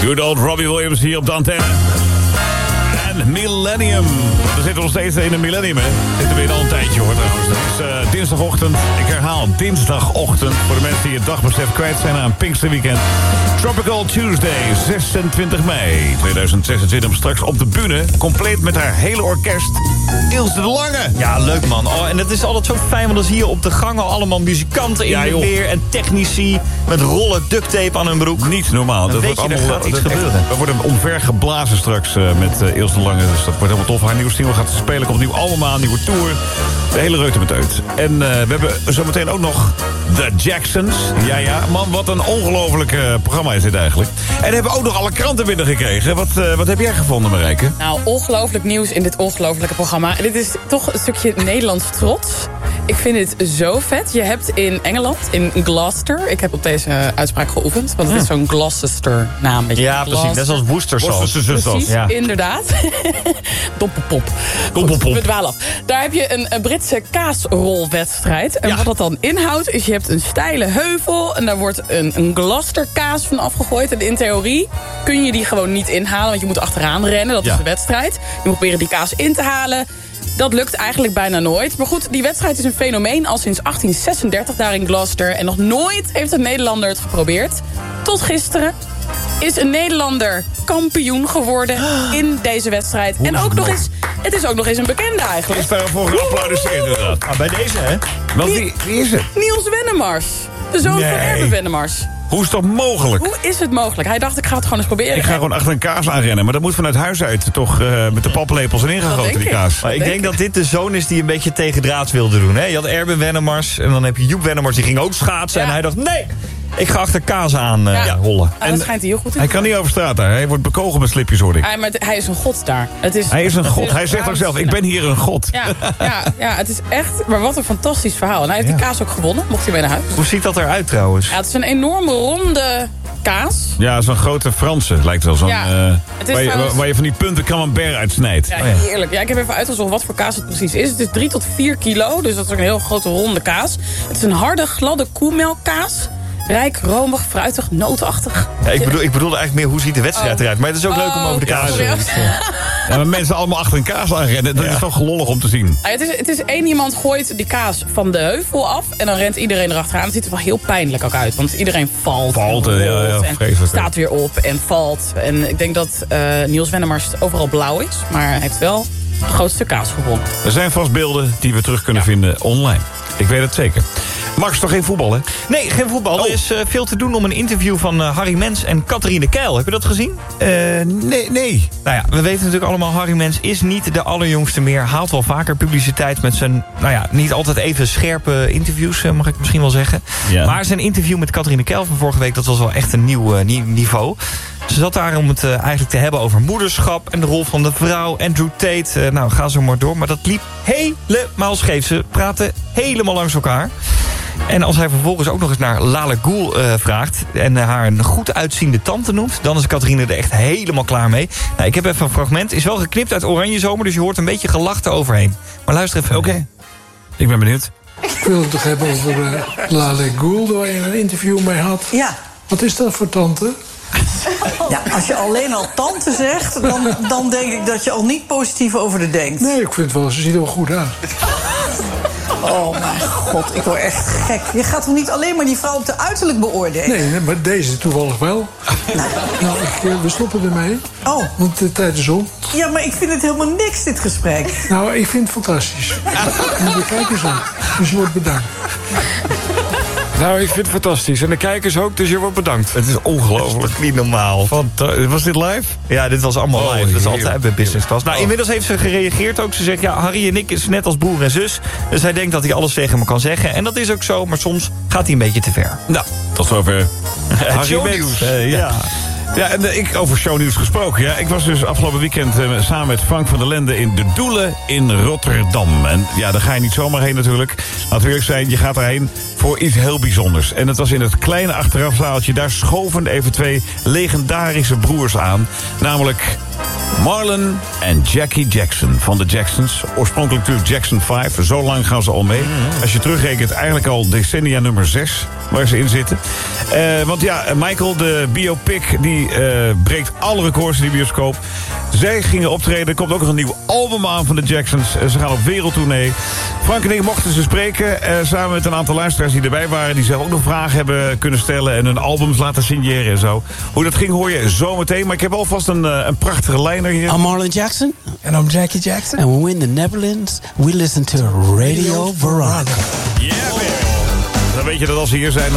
Good old Robbie Williams hier op de antenne. En Millennium. We zitten nog steeds in de Millennium, hè. Zitten we al een tijdje, hoor, trouwens. Het is dinsdagochtend. Ik herhaal, dinsdagochtend. Voor de mensen die het dagbesef kwijt zijn aan Pinksterweekend. Tropical Tuesday, 26 mei 2026. Straks op de bühne, compleet met haar hele orkest. Ilse de Lange. Ja, leuk man. Oh, en het is altijd zo fijn, want dan zie je op de gangen allemaal muzikanten in de weer en technici met rollen duct tape aan hun broek. Niet normaal. Dan weet je, er gaat iets gebeuren. We worden omver geblazen straks met Ilse de Lange. Dus dat wordt helemaal tof. Haar nieuwe single gaat ze spelen. Komt nieuw album aan, nieuwe tour. De hele reut met uit. En we hebben zometeen ook nog The Jacksons. Ja, man, wat een ongelooflijk programma is dit eigenlijk. En we hebben ook nog alle kranten binnengekregen. Wat heb jij gevonden, Marijke? Nou, ongelooflijk nieuws in dit ongelooflijke programma. Dit is toch een stukje Nederlands trots. Ik vind dit zo vet. Je hebt in Engeland, in Gloucester... Ik heb op deze uitspraak geoefend, want het is zo'n Gloucester-naam. Ja, precies. Net zoals Worcestershire. Precies, ja. Inderdaad. Doppelpop. We dwalen af. Daar heb je een Britse kaasrolwedstrijd. En wat dat dan inhoudt, is je hebt een steile heuvel... en daar wordt een Gloucester kaas van afgegooid. En in theorie kun je die gewoon niet inhalen... want je moet achteraan rennen, dat is de wedstrijd. Je moet proberen die kaas in te halen... Dat lukt eigenlijk bijna nooit. Maar goed, die wedstrijd is een fenomeen al sinds 1836 daar in Gloucester. En nog nooit heeft een Nederlander het geprobeerd. Tot gisteren is een Nederlander kampioen geworden in deze wedstrijd. En ook nog eens, het is ook nog eens een bekende eigenlijk. Is daarvoor geapplaudiseerd inderdaad. Ah, bij deze, hè? Want wie is het? Niels Wennemars. De zoon van Erben Wennemars. Hoe is dat mogelijk? Hoe is het mogelijk? Hij dacht, ik ga het gewoon eens proberen. Ik ga gewoon achter een kaas aanrennen. Maar dat moet vanuit huis uit toch met de paplepels erin gegoten, die kaas. Maar ik denk dat dit de zoon is die een beetje tegendraads wilde doen. Hè? Je had Erben Wennemars en dan heb je Joep Wennemars. Die ging ook schaatsen en hij dacht, nee, ik ga achter kaas aan rollen. En dat schijnt hij heel goed in. Hij kan niet over straat daar. Hij wordt bekogeld met slipjes, hoor ik. Maar hij is een god daar. Hij is een god. Hij zegt ook zelf, ik ben hier een god. Ja, het is echt... Maar wat een fantastisch verhaal. En hij heeft die kaas ook gewonnen. Mocht hij mee naar huis. Hoe ziet dat eruit trouwens? Ja, het is een enorme ronde kaas. Ja, zo'n grote Franse lijkt wel. Zo'n, waar je van die punten camembert uitsnijdt. Ja, heerlijk. Ja, ik heb even uitgezocht wat voor kaas het precies is. Het is 3 tot 4 kilo. Dus dat is ook een heel grote ronde kaas. Het is een harde, gladde koemelkkaas. Rijk, romig, fruitig, nootachtig. Ja, ik bedoelde eigenlijk meer hoe ziet de wedstrijd eruit. Maar het is ook leuk om over de kaas te doen. Ja, maar mensen allemaal achter een kaas aanrennen. Dat is toch lollig om te zien. Het is één iemand gooit die kaas van de heuvel af. En dan rent iedereen erachteraan. Het ziet er wel heel pijnlijk ook uit. Want iedereen valt en staat weer op en valt. En ik denk dat Niels Wennemars overal blauw is. Maar hij heeft wel het grootste kaas gewonnen. Er zijn vast beelden die we terug kunnen vinden online. Ik weet het zeker. Max, toch geen voetbal, hè? Nee, geen voetbal. Er is veel te doen om een interview van Harry Mens en Catherine Keil. Heb je dat gezien? Nee. Nou ja, we weten natuurlijk allemaal, Harry Mens is niet de allerjongste meer. Haalt wel vaker publiciteit met zijn, niet altijd even scherpe interviews, mag ik misschien wel zeggen. Ja. Maar zijn interview met Catherine Keil van vorige week, dat was wel echt een nieuw niveau. Ze zat daar om het eigenlijk te hebben over moederschap en de rol van de vrouw. Andrew Tate, ga zo maar door. Maar dat liep helemaal scheef. Ze praten helemaal langs elkaar. En als hij vervolgens ook nog eens naar Lale Goel vraagt... en haar een goed uitziende tante noemt... dan is Catherine er echt helemaal klaar mee. Nou, ik heb even een fragment. Is wel geknipt uit Oranje Zomer... dus je hoort een beetje gelach eroverheen. Maar luister even. Oké. Ik ben benieuwd. Ik wil het toch hebben over Lale Goel... waar je een interview mee had. Ja. Wat is dat voor tante? Ja, als je alleen al tante zegt... dan denk ik dat je al niet positief over de denkt. Nee, ik vind wel, ze ziet er wel goed uit. Oh mijn god, ik word echt gek. Je gaat toch niet alleen maar die vrouw op de uiterlijk beoordelen? Nee, maar deze toevallig wel. We stoppen ermee. Oh. Want de tijd is om. Ja, maar ik vind het helemaal niks, dit gesprek. Nou, ik vind het fantastisch. En de kijkers ook. Dus je wordt bedankt. Nou, ik vind het fantastisch. En de kijkers ook, dus je wordt bedankt. Het is ongelooflijk. Niet normaal. Was dit live? Ja, dit was allemaal live. Dat is altijd bij Business Class. Nou, inmiddels heeft ze gereageerd ook. Ze zegt, Harry en ik is net als broer en zus. Dus hij denkt dat hij alles tegen me kan zeggen. En dat is ook zo, maar soms gaat hij een beetje te ver. Nou, tot zover. Harry Mens. Ja, en ik over shownieuws gesproken. Ja. Ik was dus afgelopen weekend samen met Frank van der Lende in De Doelen in Rotterdam. En ja, daar ga je niet zomaar heen natuurlijk. Natuurlijk zijn, je gaat daarheen voor iets heel bijzonders. En het was in het kleine achterafzaaltje. Daar schoven even 2 legendarische broers aan. Namelijk Marlon en Jackie Jackson van de Jacksons. Oorspronkelijk natuurlijk Jackson 5. Zo lang gaan ze al mee. Als je terugrekent, eigenlijk al decennia nummer 6 waar ze in zitten. Want ja, Michael, de biopic, die breekt alle records in de bioscoop. Zij gingen optreden. Er komt ook nog een nieuw album aan van de Jacksons. Ze gaan op wereldtournee. Frank en ik mochten ze spreken. Samen met een aantal luisteraars die erbij waren. Die zelf ook nog vragen hebben kunnen stellen. En hun albums laten signeren en zo. Hoe dat ging hoor je zo meteen. Maar ik heb alvast een prachtige liner hier. I'm Marlon Jackson. And I'm Jackie Jackson. And when we're in the Netherlands, we listen to Radio Veronica. Yeah, baby. Dan weet je dat als ze hier zijn...